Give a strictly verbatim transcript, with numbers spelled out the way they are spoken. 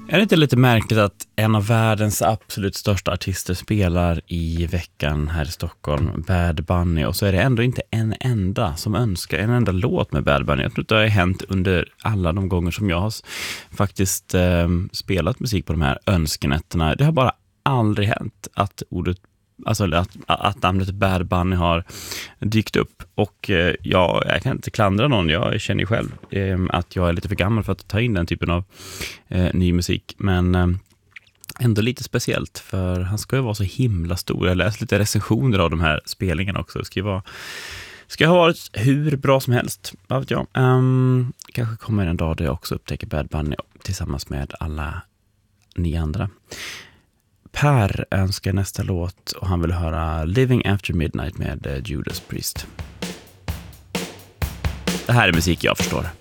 Är det inte lite märkligt att en av världens absolut största artister spelar i veckan här i Stockholm, Bad Bunny, och så är det ändå inte en enda som önskar en enda låt med Bad Bunny. Jag tror att det har hänt under alla de gånger som jag har faktiskt eh, spelat musik på de här önskenätterna. Det har bara aldrig hänt att ordet Alltså att, att namnet Bad Bunny har dykt upp. Och eh, ja, jag kan inte klandra någon. Jag känner ju själv eh, att jag är lite för gammal för att ta in den typen av eh, ny musik. Men eh, ändå lite speciellt, för han ska ju vara så himla stor. Jag läste lite recensioner av de här spelningarna också. Det ska ju vara, ska ha varit hur bra som helst. Vad vet jag. Um, kanske kommer en dag där jag också upptäcker Bad Bunny tillsammans med alla ni andra. Per önskar nästa låt och han vill höra Living After Midnight med Judas Priest. Det här är musik jag förstår.